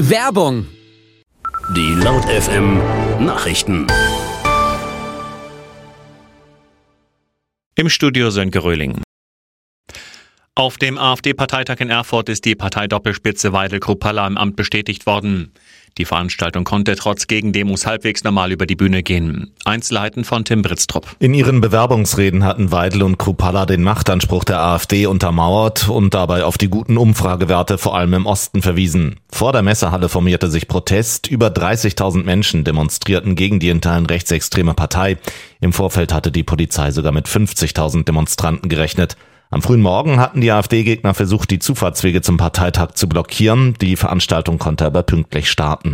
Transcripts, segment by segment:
Werbung. Die Laut FM Nachrichten. Im Studio Sönke Röhling. Auf dem AfD-Parteitag in Erfurt ist die Parteidoppelspitze Weidel-Kruppalla im Amt bestätigt worden. Die Veranstaltung konnte trotz Gegendemos halbwegs normal über die Bühne gehen. Einzelheiten von Tim Britztrup. In ihren Bewerbungsreden hatten Weidel und Kruppalla den Machtanspruch der AfD untermauert und dabei auf die guten Umfragewerte vor allem im Osten verwiesen. Vor der Messehalle formierte sich Protest. Über 30.000 Menschen demonstrierten gegen die in Teilen rechtsextreme Partei. Im Vorfeld hatte die Polizei sogar mit 50.000 Demonstranten gerechnet. Am frühen Morgen hatten die AfD-Gegner versucht, die Zufahrtswege zum Parteitag zu blockieren. Die Veranstaltung konnte aber pünktlich starten.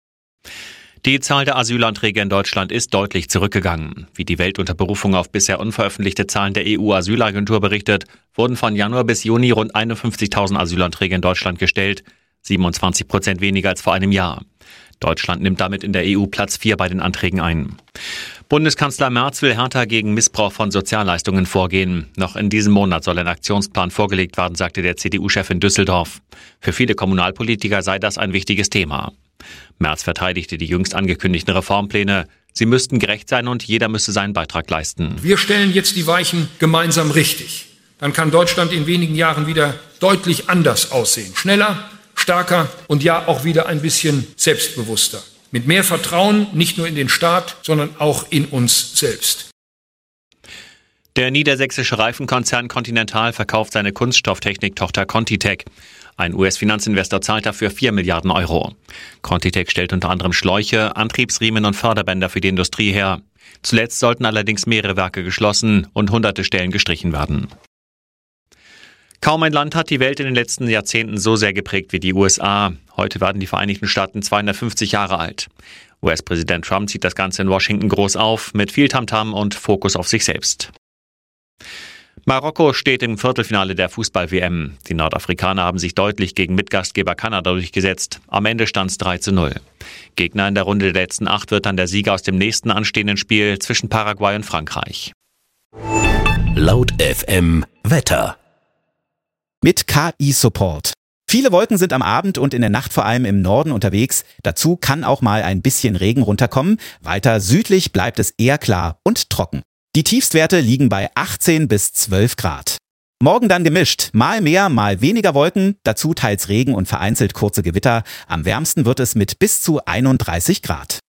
Die Zahl der Asylanträge in Deutschland ist deutlich zurückgegangen. Wie die Welt unter Berufung auf bisher unveröffentlichte Zahlen der EU-Asylagentur berichtet, wurden von Januar bis Juni rund 51.000 Asylanträge in Deutschland gestellt, 27% weniger als vor einem Jahr. Deutschland nimmt damit in der EU Platz 4 bei den Anträgen ein. Bundeskanzler Merz will härter gegen Missbrauch von Sozialleistungen vorgehen. Noch in diesem Monat soll ein Aktionsplan vorgelegt werden, sagte der CDU-Chef in Düsseldorf. Für viele Kommunalpolitiker sei das ein wichtiges Thema. Merz verteidigte die jüngst angekündigten Reformpläne. Sie müssten gerecht sein und jeder müsse seinen Beitrag leisten. Wir stellen jetzt die Weichen gemeinsam richtig. Dann kann Deutschland in wenigen Jahren wieder deutlich anders aussehen. Schneller, stärker und ja auch wieder ein bisschen selbstbewusster. Mit mehr Vertrauen nicht nur in den Staat, sondern auch in uns selbst. Der niedersächsische Reifenkonzern Continental verkauft seine Kunststofftechnik-Tochter ContiTech. Ein US-Finanzinvestor zahlt dafür 4 Milliarden Euro. ContiTech stellt unter anderem Schläuche, Antriebsriemen und Förderbänder für die Industrie her. Zuletzt sollten allerdings mehrere Werke geschlossen und hunderte Stellen gestrichen werden. Kaum ein Land hat die Welt in den letzten Jahrzehnten so sehr geprägt wie die USA. Heute werden die Vereinigten Staaten 250 Jahre alt. US-Präsident Trump zieht das Ganze in Washington groß auf, mit viel Tamtam und Fokus auf sich selbst. Marokko steht im Viertelfinale der Fußball-WM. Die Nordafrikaner haben sich deutlich gegen Mitgastgeber Kanada durchgesetzt. Am Ende stand es 3:0. Gegner in der Runde der letzten 8 wird dann der Sieger aus dem nächsten anstehenden Spiel zwischen Paraguay und Frankreich. Laut FM Wetter. Mit KI-Support. Viele Wolken sind am Abend und in der Nacht vor allem im Norden unterwegs. Dazu kann auch mal ein bisschen Regen runterkommen. Weiter südlich bleibt es eher klar und trocken. Die Tiefstwerte liegen bei 18 bis 12 Grad. Morgen dann gemischt. Mal mehr, mal weniger Wolken. Dazu teils Regen und vereinzelt kurze Gewitter. Am wärmsten wird es mit bis zu 31 Grad.